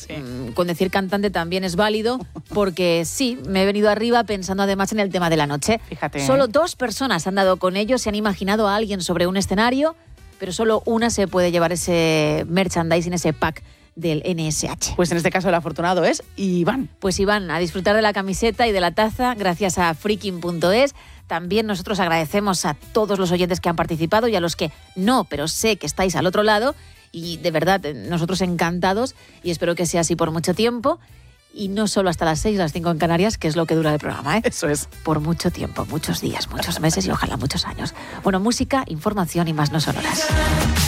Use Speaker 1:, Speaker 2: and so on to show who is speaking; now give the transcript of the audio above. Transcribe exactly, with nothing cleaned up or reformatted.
Speaker 1: Sí.
Speaker 2: Con decir cantante también es válido, porque sí, me he venido arriba pensando además en el tema de la noche.
Speaker 1: Fíjate.
Speaker 2: Solo dos personas han dado con ello, se han imaginado a alguien sobre un escenario, pero solo una se puede llevar ese merchandising, ese pack del N S H.
Speaker 1: Pues en este caso el afortunado es Iván.
Speaker 2: Pues Iván, a disfrutar de la camiseta y de la taza gracias a freaking punto es. También nosotros agradecemos a todos los oyentes que han participado y a los que no, pero sé que estáis al otro lado. Y de verdad, nosotros encantados y espero que sea así por mucho tiempo. Y no solo hasta las seis, las cinco en Canarias, que es lo que dura el programa, ¿eh?
Speaker 1: Eso es.
Speaker 2: Por mucho tiempo, muchos días, muchos meses y ojalá muchos años. Bueno, música, información y más no sonoras.